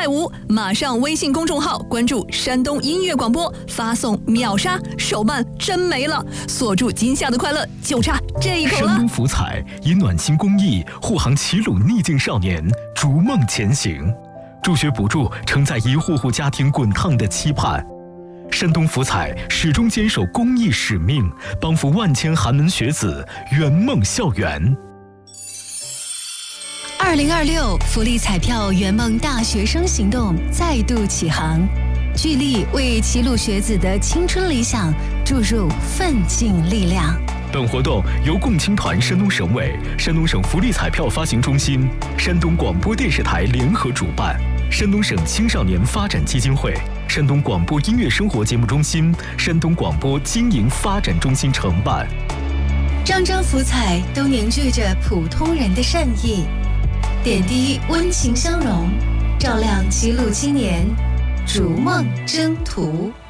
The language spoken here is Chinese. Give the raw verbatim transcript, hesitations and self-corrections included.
五，马上微信公众号关注山东音乐广播，发送秒杀，手办真没了，锁住今夏的快乐，就差这一口了。 山东福彩以暖心公益护航齐鲁逆境少年逐梦前行，助学补助承载一户户家庭滚烫的期盼。山东福彩始终坚守公益使命，帮扶万千寒门学子圆梦校园。 二零二六福利彩票圆梦大学生行动再度起航，聚力为齐鲁学子的青春理想注入奋进力量。 本活动由共青团山东省委、山东省福利彩票发行中心、山东广播电视台联合主办，山东省青少年发展基金会、山东广播音乐生活节目中心、山东广播经营发展中心承办。 张张福彩都凝聚着普通人的善意，点滴温情相融，照亮齐鲁青年逐梦征途。